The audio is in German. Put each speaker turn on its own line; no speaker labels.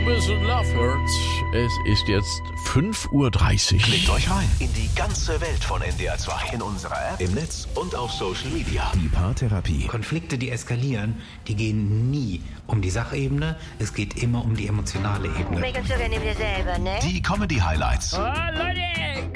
bisschen Love Hurts. Es ist jetzt 5:30 Uhr.
Klickt euch rein in die ganze Welt von NDR 2. In unserer App, im Netz und auf Social Media. Die Paartherapie.
Konflikte, die eskalieren, die gehen nie um die Sachebene. Es geht immer um die emotionale Ebene.
Megan Zucker neben dir selber, ne?
Die Comedy-Highlights.
Ah, Leute!